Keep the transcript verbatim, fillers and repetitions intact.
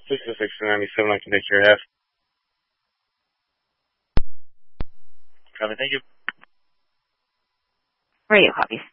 This is six ninety-seven. I can take your half. Copy, thank you. Radio copies.